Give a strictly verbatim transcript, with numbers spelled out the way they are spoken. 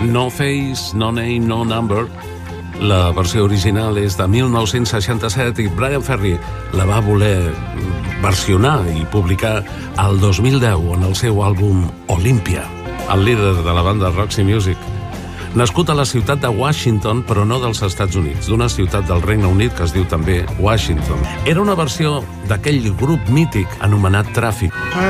No Face, No Name, No Number. La versió original és de mil nou-cents seixanta-set i Bryan Ferry la va voler versionar i publicar el dos mil deu en el seu àlbum Olympia. El líder de la banda Roxy Music, nascut a la ciutat de Washington, però no dels Estats Units, d'una ciutat del Regne Unit que es diu també Washington. Era una versió d'aquell grup mític anomenat Tràfic.